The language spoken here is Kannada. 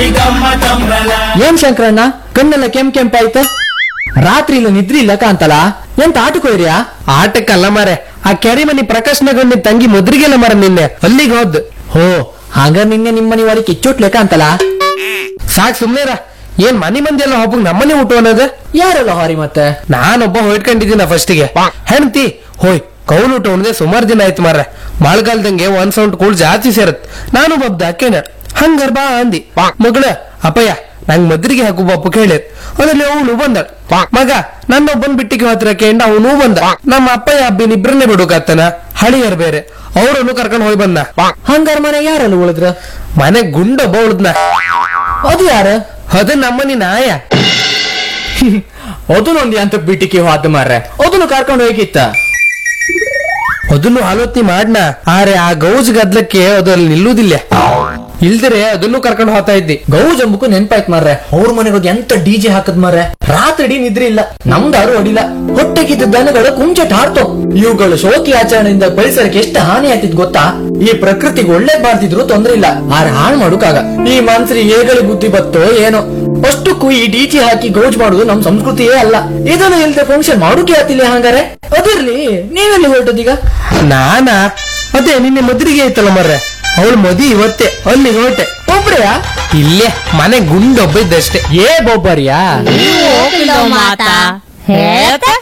ಏನ್ ಶಂಕರಣ್ಣ ಕಣ್ಣೆಲ್ಲ ಕೆಂಪಾಯ್ತು? ರಾತ್ರಿ ಇಲ್ಲ ನಿದ್ರಿ ಇಲ್ಲ ಕಾಂತಲ್ಲ, ಎಂತ ಆಟಕ್ಕೆ ಹೋಯ್ರಿಯಾ? ಆಟಕ್ಕಲ್ಲ ಮಾರೆ, ಆ ಕೆರಿಮನಿ ಪ್ರಕಾಶ್ನಗೊಂಡಿ ತಂಗಿ ಮೊದ್ರಿಗೆಲ್ಲ ಮರ ನಿನ್ನೆ ಅಲ್ಲಿಗೆ ಹೋದ್. ಹೋ ಹಾಗ ನಿನ್ನೆ ನಿಮ್ಮನಿ ಒಳಗೆ ಕಿಚ್ಚೋಟ್ಲೆಕ್ಕ ಅಂತಲ್ಲ. ಸಾಕ್ ಸುಮ್ನೆರ, ಏನ್ ಮನಿ ಮಂದಿ ಎಲ್ಲ ಒಬ್ಬಗ್ ನಮ್ಮನೆ ಊಟ ಅನ್ನೋದು? ಯಾರೆಲ್ಲ ಹಾರಿ ಮತ್ತೆ? ನಾನೊಬ್ಬ ಹೊಯ್ಕೊಂಡಿದ್ದೀನ ಫಸ್ಟಿಗೆ. ಹೆಣ್ತಿ ಹೋಯ್ ಕೌಲ್ ಊಟ ಉಣ್ದೆ ಸುಮಾರು ದಿನ ಆಯ್ತು ಮಾರ್ರೆ. ಮಳೆಗಾಲದಂಗೆ ಒಂದ್ ಸೌಂಡ್ ಕೂಳ್ ಜಾಸ್ತಿ ಸೇರತ್. ನಾನು ಬಬ್ದ ಅಕ್ಕೇನ ಹಂಗಾರ್ ಬಾ ಅಂದಿ. ಮಗಳ ಅಪ್ಪಯ್ಯ ನಂಗ್ ಮದ್ರಿಗೆ ಹಾಕು ಬಪ್ಪು ಕೇಳಿದ್. ಅದ್ರಲ್ಲಿ ಅವನು ಬಂದಳ. ಮಗ ನನ್ನೊಬ್ಬನ್ ಬಿಟ್ಟಿಗೆ ಹತ್ರ ಕೇಂಡ ಅವನು ಬಂದ. ನಮ್ಮ ಅಪ್ಪಯ್ಯ ಹಬ್ಬಿನ ಇಬ್ರನ್ನೇ ಬಿಡುಕಾತನ, ಹಳಿಯರ್ ಬೇರೆ, ಅವ್ರನ್ನು ಕರ್ಕೊಂಡ್ ಹೋಗಿ ಬಂದ. ಹಂಗಾರ ಮನೆ ಯಾರಲ್ಲ ಉಳಿದ್ರ? ಮನೆ ಗುಂಡೊಬ್ಬ ಉಳಿದ್ನ. ಅದು ಯಾರ? ಅದು ನಮ್ಮನಿ ನಾಯ. ಅದನ್ನೊಂದು ಅಂತ ಬಿಟ್ಟಿಗೆ ಹೋದ ಮಾರ್ರೆ, ಅದನ್ನು ಕರ್ಕೊಂಡು ಹೋಗಿತ್ತ. ಅದನ್ನು ಆಲೋಚನೆ ಮಾಡ್ನ, ಆರೆ ಆ ಗೌಜ್ ಗದ್ಲಕ್ಕೆ ಅದ್ರಲ್ಲಿ ನಿಲ್ಲುವುದಿಲ್ಲ. ಇಲ್ದರೆ ಅದನ್ನು ಕರ್ಕೊಂಡು ಹೋಗ್ತಾ ಇದ್ದಿ. ಗೌಜ್ ಅಂಬಕು ನೆನ್ಪಾಯ್ತು ಮಾರ್ರೆ, ಅವ್ರ ಮನೆಗೆ ಹೋಗಿ ಎಂತ ಡಿಜೆ ಹಾಕದ್ ಮಾರ್ರೆ. ರಾತ್ರಿ ನಿದ್ರೆ ಇಲ್ಲ, ನಮ್ದಾರು ಅಡಿಲ್ಲ. ಹೊಟ್ಟೆಗಿದ್ದ ದನಗಳ ಕುಂಚಟ ಹಾಡ್ತೋ. ಇವುಗಳ ಶೋಕಿ ಆಚರಣೆಯಿಂದ ಪರಿಸರಕ್ಕೆ ಎಷ್ಟು ಹಾನಿ ಆಯ್ತಿದ್ ಗೊತ್ತಾ? ಈ ಪ್ರಕೃತಿಗೆ ಒಳ್ಳೇದ್ ಮಾಡ್ತಿದ್ರು ತೊಂದ್ರೆ ಇಲ್ಲ, ಆರೆ ಹಾಳು ಮಾಡುಕಾಗ ಈ ಮನ್ಸರಿ ಹೇಗಳಿ ಬುದ್ಧಿ ಬತ್ತೋ ಏನೋ. ಅಷ್ಟಕ್ಕೂ ಈ ಡಿಜೆ ಹಾಕಿ ಗೌಜ್ ಮಾಡುದು ನಮ್ ಸಂಸ್ಕೃತಿಯೇ ಅಲ್ಲ. ಇದನ್ನು ಇಲ್ದೆ ಫಂಕ್ಷನ್ ಮಾಡೋಕೆ ಆತಿಲ್ಲ. ಹಂಗಾರೆ ಅದಿರ್ಲಿ, ನೀವೆಲ್ಲಿ ಹೊರಟದೀಗ? ನಾನಾ ಅದೇ ನಿನ್ನೆ ಮದ್ರಿಗೆ ಐತಲ್ಲ ಮರ್ರೆ, ಅವಳು ಮದಿ ಇವತ್ತೆ ಅಲ್ಲಿ ಹೊರಟೆ. ಒಬ್ರೆಯಾ? ಇಲ್ಲೇ ಮನೆ ಗುಂಡೊಬ್ಬ ಇದ್ದಷ್ಟೇ. ಏ ಬೊಬ್ಬರಿಯಾ? ನೀವು ಹೋಗಿಲ್ಲ ಮಾತಾ ಹೇಳ್ತಾ